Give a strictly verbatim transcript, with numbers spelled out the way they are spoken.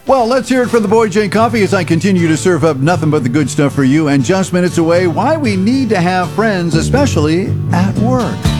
Well, let's hear it from the Boy J Coffee as I continue to serve up nothing but the good stuff for you. And just minutes away, why we need to have friends, especially at work.